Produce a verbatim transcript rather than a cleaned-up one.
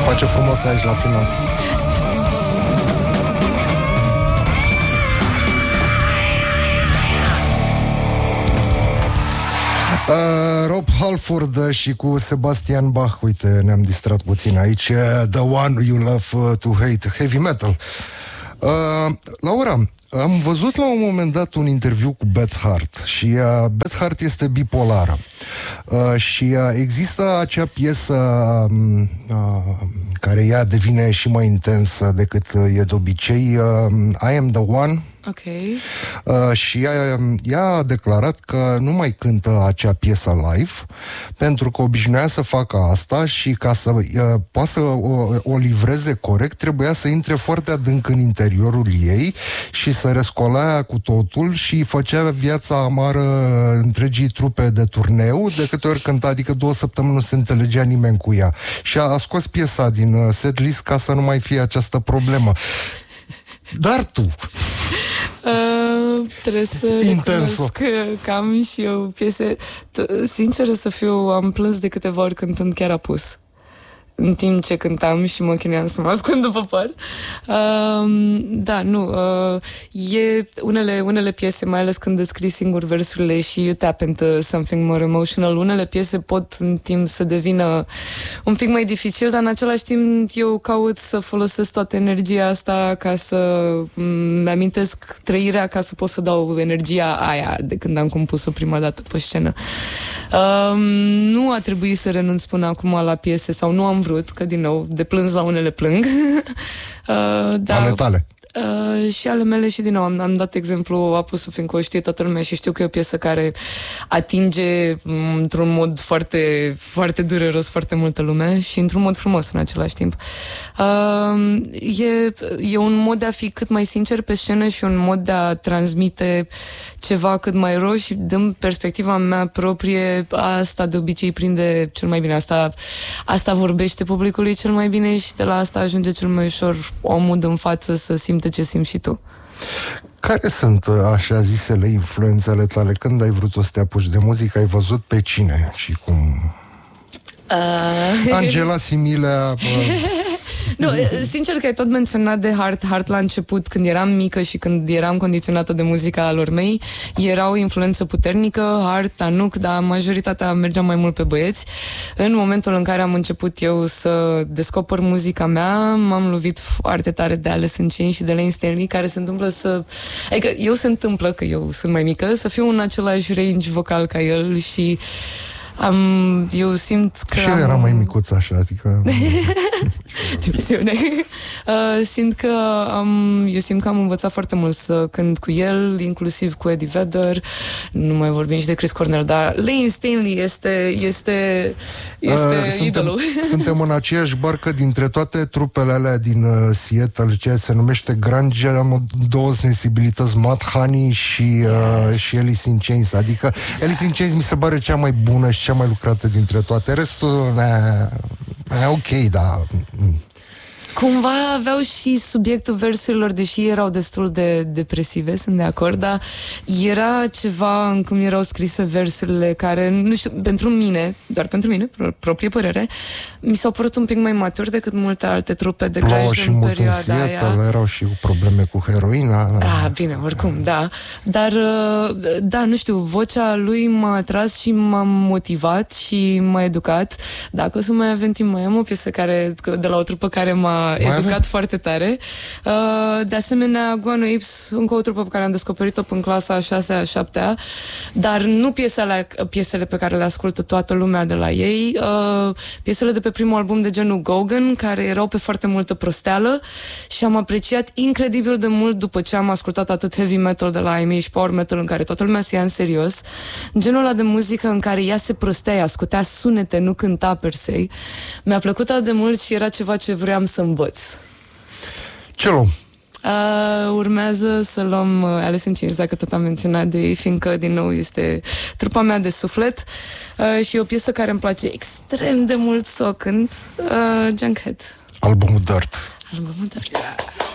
face frumos aici la final. Uh, Rob Halford și cu Sebastian Bach. Uite, ne-am distrat puțin aici. uh, The One You Love uh, to Hate, heavy metal. uh, Laura, am văzut la un moment dat un interviu cu Beth Hart. Și uh, Beth Hart este bipolară. uh, Și uh, există acea piesă uh, care ea devine și mai intensă decât uh, e de obicei, uh, I Am The One. Ok. Uh, și ea, ea a declarat că nu mai cântă acea piesă live pentru că obișnuia să facă asta și ca să uh, poată să o, o livreze corect trebuia să intre foarte adânc în interiorul ei și să răscola cu totul și făcea viața amară întregii trupe de turneu de câte ori cânta, adică două săptămâni nu se înțelegea nimeni cu ea. Și a scos piesa din uh, setlist ca să nu mai fie această problemă. Dar tu... Uh, trebuie să recunosc că, că am și eu piese. Sinceră să fiu, am plâns de câteva ori cântând chiar apus în timp ce cântam și mă chinuiam să mă ascund după păr. Uh, da, nu. Uh, e unele, unele piese, mai ales când descrii singur versurile și you tap into something more emotional, unele piese pot în timp să devină un pic mai dificil, dar în același timp eu caut să folosesc toată energia asta ca să îmi amintesc trăirea, ca să pot să dau energia aia de când am compus-o prima dată pe scenă. Uh, nu a trebuit să renunț până acum la piese sau nu am vrut, că din nou de plâns la unele plâng. uh, dar, ale tale. Uh, și ale mele și din nou am, am dat exemplu Apusul, fiindcă o știe toată lumea și știu că e o piesă care atinge într-un mod foarte, foarte dureros foarte multă lume și într-un mod frumos în același timp. Uh, e, e un mod de a fi cât mai sincer pe scenă și un mod de a transmite ceva cât mai rău și din perspectiva mea proprie asta de obicei prinde cel mai bine, asta, asta vorbește publicului cel mai bine și de la asta ajunge cel mai ușor omul din față să simte ce simți și tu. Care sunt așa zisele influențele tale? Când ai vrut să te apuci de muzică, ai văzut pe cine și cum? Uh... Angela, Similea... Uh... Nu, sincer că ai tot menționat de Hart, Hart la început, când eram mică și când eram condiționată de muzica lor mei, era o influență puternică, Hart, Anuc, dar majoritatea mergea mai mult pe băieți. În momentul în care am început eu să descoper muzica mea, m-am lovit foarte tare de Alice in Chains și de Layne Staley, care se întâmplă să... Adică eu se întâmplă, că eu sunt mai mică, să fiu în același range vocal ca el și... Am, eu simt că și el am... era mai micuț așa, adică... Dimensiune. uh, simt că am, eu simt că am învățat foarte mult să cânt cu el, inclusiv cu Eddie Vedder, nu mai vorbim și de Chris Cornell, dar Layne Staley este, este, este uh, idolul. Suntem, suntem în aceeași barcă dintre toate trupele alea din uh, Seattle, ceea ce se numește grunge, am două sensibilități, Mud Honey și, uh, yes. și Alice in Chains, adică exact. Alice in Chains mi se pare cea mai bună și cea mai lucrată dintre toate. Restul, e ok, dar... Cumva aveau și subiectul versurilor, deși erau destul de depresive, sunt de acord, dar era ceva în cum erau scrise versurile care, nu știu, pentru mine, doar pentru mine, proprie părere, mi s-au părut un pic mai maturi decât multe alte trupe de grunge în perioada în Seattle, aia. Erau și probleme cu heroina. Ah, bine, oricum, da. Dar, da, nu știu, vocea lui m-a atras și m-a motivat și m-a educat. Dacă o să mai avem timp, mai am o piesă care, de la o trupă care m-a Mai educat avem? foarte tare. Uh, de asemenea, Guano Apes, încă o trupă pe care am descoperit-o în clasa a șasea, a șaptea, dar nu piesele, piesele pe care le ascultă toată lumea de la ei, uh, piesele de pe primul album de genul Gauguin, care erau pe foarte multă prosteală și am apreciat incredibil de mult după ce am ascultat atât heavy metal de la I M A și power metal în care toată lumea se ia în serios, genul ăla de muzică în care ea se prostea, ea scotea sunete, nu cânta per se. Mi-a plăcut atât de mult și era ceva ce vreau să învăț. Ce luăm? Uh, urmează să luăm uh, Alice in Chains, dacă tot am menționat de ei, fiindcă, din nou, este trupa mea de suflet uh, și e o piesă care îmi place extrem de mult să o cânt, uh, Junkhead. Albumul Dirt. Albumul Dirt.